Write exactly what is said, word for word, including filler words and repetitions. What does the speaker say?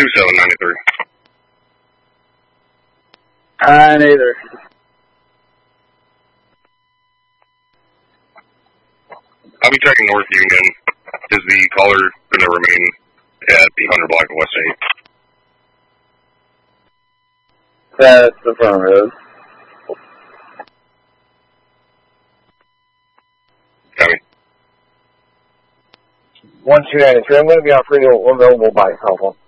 two seven nine three. Uh, neither. I'll be checking North Union. Is the caller going to remain at the one hundred block of West eight? That's affirmative. Copy. one two nine three. I'm going to be on radio available by cell phone.